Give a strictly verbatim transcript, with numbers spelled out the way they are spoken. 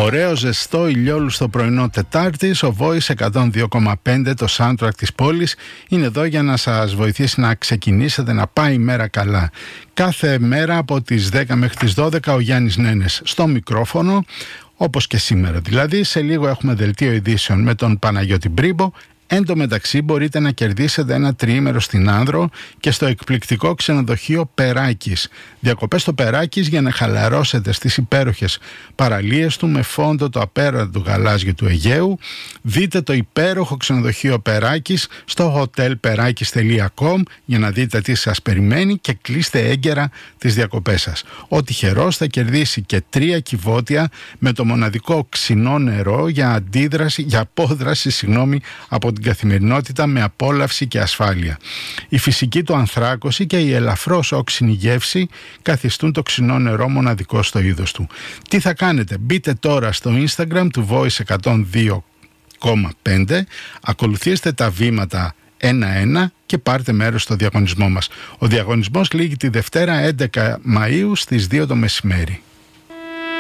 Ωραίο ζεστό ηλιόλουστο πρωινό Τετάρτης, ο Voice εκατόν δύο κόμμα πέντε, το soundtrack της πόλης, είναι εδώ για να σας βοηθήσει να ξεκινήσετε να πάει η μέρα καλά. Κάθε μέρα από τις δέκα μέχρι τις δώδεκα ο Γιάννης Νένες στο μικρόφωνο, όπως και σήμερα δηλαδή. Σε λίγο έχουμε δελτίο ειδήσεων με τον Παναγιώτη Μπρίμπο. Εν τω μεταξύ μπορείτε να κερδίσετε ένα τριήμερο στην Άνδρο και στο εκπληκτικό ξενοδοχείο Περάκης. Διακοπές στο Περάκης για να χαλαρώσετε στις υπέροχες παραλίες του με φόντο το απέραντο γαλάζιο του Αιγαίου. Δείτε το υπέροχο ξενοδοχείο Περάκης στο hotel perakis τελεία com για να δείτε τι σας περιμένει και κλείστε έγκαιρα τις διακοπές σας. Ο τυχερός θα κερδίσει και τρία κυβότια με το μοναδικό ξινό νερό για αντίδραση, για απόδραση συγγνώμη, από την καθημερινότητα με απόλαυση και ασφάλεια. Η φυσική του ανθράκωση και η ελαφρώς όξινη γεύση καθιστούν το ξινό νερό μοναδικό στο είδος του. Τι θα κάνετε? Μπείτε τώρα στο Instagram του Voice εκατόν δύο κόμμα πέντε, ακολουθήστε τα βήματα ένα-ένα και πάρτε μέρος στο διαγωνισμό μας. Ο διαγωνισμός λήγει τη Δευτέρα έντεκα Μαΐου στις δύο το μεσημέρι.